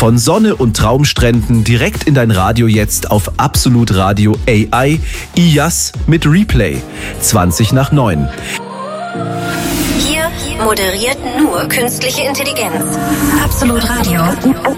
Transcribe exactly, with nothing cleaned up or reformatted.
Von Sonne und Traumstränden direkt in dein Radio jetzt auf Absolut Radio A I, I A S mit Replay. zwanzig nach neun. Hier moderiert nur künstliche Intelligenz. Absolut Radio.